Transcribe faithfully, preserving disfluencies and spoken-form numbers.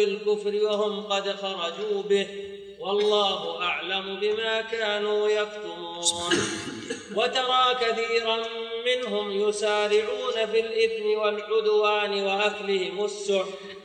بالكفر وهم قد خرجوا به، والله أعلم بما كانوا يكتمون. وترى كثيرا منهم يسارعون في الإثم والعدوان وأكلهم السحت